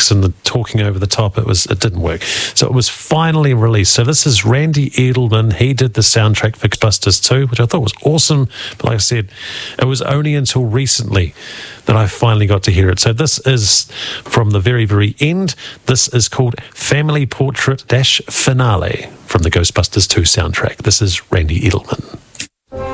lyrics and the talking over the top, it didn't work. So it was finally released. So this is Randy Edelman. He did the soundtrack for Ghostbusters 2, which I thought was awesome. But like I said, it was only until recently that I finally got to hear it. So this is from the very, very end. This is called Family Portrait - Finale from the Ghostbusters 2 soundtrack. This is Randy Edelman.